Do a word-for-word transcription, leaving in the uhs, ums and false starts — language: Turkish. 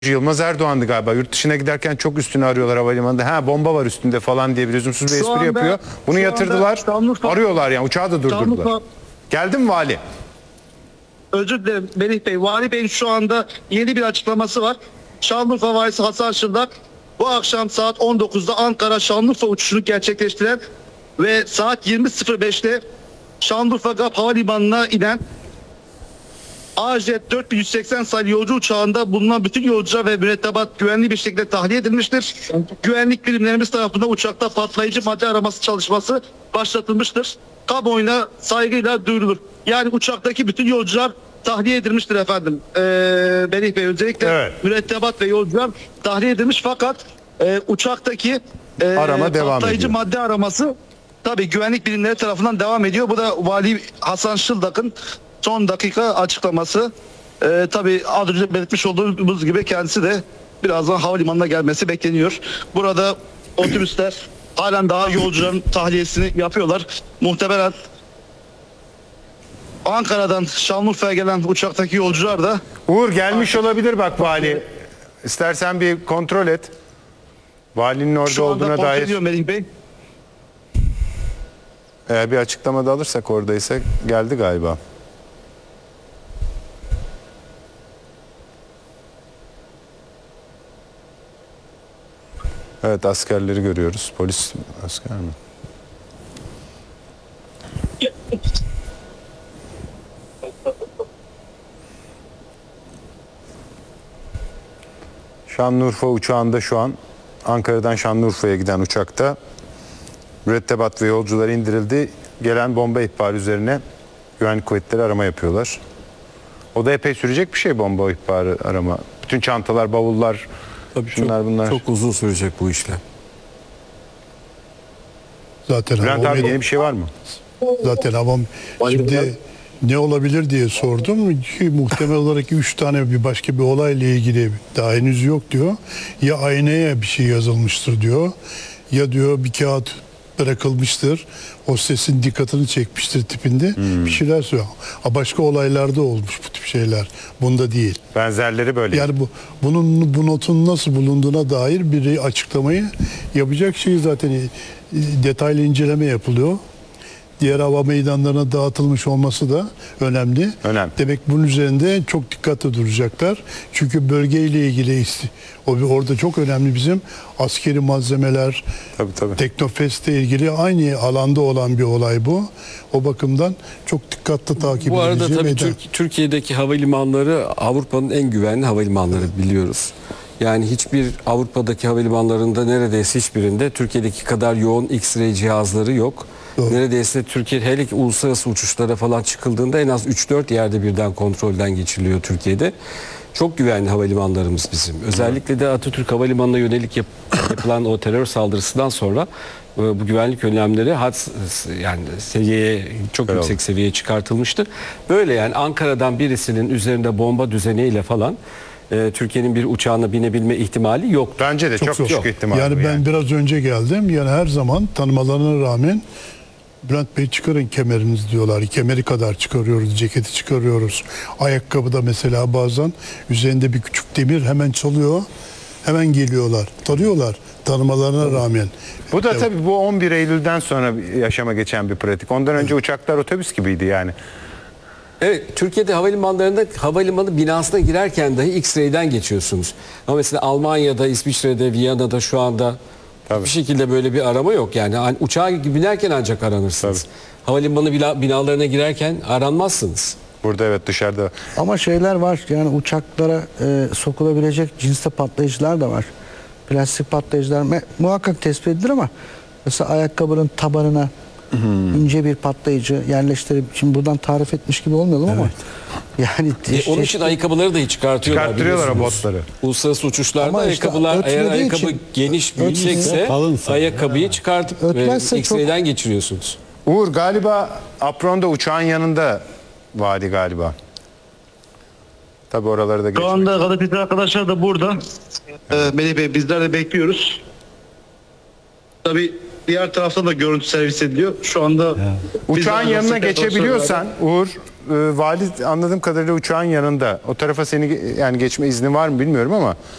Yılmaz Erdoğan'dı galiba. Yurt dışına giderken çok üstüne arıyorlar havalimanında. Ha bomba var üstünde falan diye bir lüzumsuz bir espri anda, yapıyor. Bunu yatırdılar. Şanlıurfa, arıyorlar yani. Uçağı da durdurdular. Şanlıurfa, Geldi mi vali? özür dilerim Melih Bey. Vali Bey'in şu anda yeni bir açıklaması var. Şanlıurfa Valisi Hasan Şırdak bu akşam saat on dokuzda Ankara Şanlıurfa uçuşunu gerçekleştiren ve saat yirmi sıfır beşte Şanlıurfa Gap Havalimanı'na inen A J dört bin yüz seksen sayılı yolcu uçağında bulunan bütün yolcular ve mürettebat güvenli bir şekilde tahliye edilmiştir. Güvenlik birimlerimiz tarafından uçakta patlayıcı madde araması çalışması başlatılmıştır. Kamuoyuna saygıyla duyurulur. Yani uçaktaki bütün yolcular tahliye edilmiştir efendim. Ee, Melih Bey özellikle Evet. mürettebat ve yolcular tahliye edilmiş fakat e, uçaktaki e, Arama devam patlayıcı ediyor. madde araması tabii güvenlik birimleri tarafından devam ediyor. Bu da Vali Hasan Şırdak'ın son dakika açıklaması. Ee, tabii az önce belirtmiş olduğumuz gibi kendisi de birazdan havalimanına gelmesi bekleniyor. Burada otobüsler halen daha yolcuların tahliyesini yapıyorlar. Muhtemelen Ankara'dan Şanlıurfa'ya gelen uçaktaki yolcular da Uğur gelmiş olabilir bak vali. İstersen bir kontrol et. Valinin orada şu anda olduğuna kontrol dair ediyor Melih Bey. eğer bir açıklama da alırsak oradaysa geldi galiba. Evet askerleri görüyoruz. Polis asker mi? Şanlıurfa uçağında şu an Ankara'dan Şanlıurfa'ya giden uçakta mürettebat ve yolcular indirildi. Gelen bomba ihbarı üzerine güvenlik kuvvetleri arama yapıyorlar. O da epey sürecek bir şey bomba ihbarı arama. Bütün çantalar, bavullar, Tabii şunlar çok, bunlar. çok uzun sürecek bu işlem. Zaten Bülent ama abi yeni bir şey var mı? zaten ama şimdi ne olabilir diye sordum ki muhtemel olarak üç tane bir başka bir olayla ilgili daha henüz yok diyor. Ya aynaya bir şey yazılmıştır diyor. Ya diyor bir kağıt bırakılmıştır. O sesin dikkatini çekmiştir tipinde. Hmm. Bir şeyler söylüyor. Ha başka olaylarda olmuş bu tip şeyler. Bunda değil. Benzerleri böyle. Yani bu bunun bu notun nasıl bulunduğuna dair bir açıklamayı yapacak şey zaten e, detaylı inceleme yapılıyor. Diğer hava meydanlarına dağıtılmış olması da önemli. Önemli. Demek bunun üzerinde çok dikkatli duracaklar. Çünkü bölgeyle ilgili ist- o bir- orada çok önemli bizim askeri malzemeler, Tabii, tabii. Teknofest'le ilgili aynı alanda olan bir olay bu. O bakımdan çok dikkatli takip Bu arada edileceği tabii meydan. Türk- Türkiye'deki havalimanları Avrupa'nın en güvenli havalimanları biliyoruz. Yani hiçbir Avrupa'daki havalimanlarında neredeyse hiçbirinde Türkiye'deki kadar yoğun X-ray cihazları yok. Doğru. Neredeyse Türkiye hele ki uluslararası uçuşlara falan çıkıldığında en az üç dört yerde birden kontrolden geçiliyor Türkiye'de. Çok güvenli havalimanlarımız bizim. Özellikle de Atatürk Havalimanı'na yönelik yap- yapılan o terör saldırısından sonra e, bu güvenlik önlemleri had yani seviyeye çok Öyle yüksek oldu. seviyeye çıkartılmıştı. Böyle yani Ankara'dan birisinin üzerinde bomba düzeneğiyle falan e, Türkiye'nin bir uçağına binebilme ihtimali yok. Bence de çok, zor. düşük ihtimal. Yani bu ben yani. biraz önce geldim. Yani her zaman tanımalarına rağmen Bülent Bey çıkarın kemerinizi diyorlar. Kemeri kadar çıkarıyoruz, ceketi çıkarıyoruz. Ayakkabıda mesela bazen üzerinde bir küçük demir hemen çalıyor. Hemen geliyorlar. Tanıyorlar tanımalarına rağmen. Bu da Evet. tabii bu on bir Eylül'den sonra yaşama geçen bir pratik. Ondan önce uçaklar otobüs gibiydi yani. Evet, Türkiye'de havalimanlarında havalimanı binasına girerken dahi X-ray'den geçiyorsunuz. Ama mesela Almanya'da, İsviçre'de, Viyana'da şu anda Tabii. bir şekilde böyle bir arama yok. Yani hani uçağa binerken ancak aranırsınız. Havalimanı bina- binalarına girerken aranmazsınız. Burada evet dışarıda. Ama şeyler var yani uçaklara e, sokulabilecek cinste patlayıcılar da var. Plastik patlayıcılar me- muhakkak tespit edilir ama mesela ayakkabının tabanına ince bir patlayıcı yerleştirip şimdi buradan tarif etmiş gibi olmayalım ama yani E, onun için ayakkabıları dahi çıkartıyorlar. Çıkarttırıyorlar o biliyorsunuz. botları. Uluslararası uçuşlarda Ama işte ayakkabılar eğer ötmediği ayakkabı için- geniş ötmediği- büyüksekse Kalınsa. ayakkabıyı çıkartıp e, Ötmezse X-ray'den geçiriyorsunuz. Uğur galiba apronda uçağın yanında vali galiba. Tabii oraları da Şu geçmek. anda gazeteci arkadaşlar da burada. Ee, Melih Bey bizler de bekliyoruz. Tabii diğer taraftan da görüntü servis ediliyor. Şu anda Uçağın bizler yanına gazeteci geçebiliyorsan Uğur vali anladığım kadarıyla uçağın yanında. O tarafa seni ge- yani geçme izni var mı bilmiyorum ama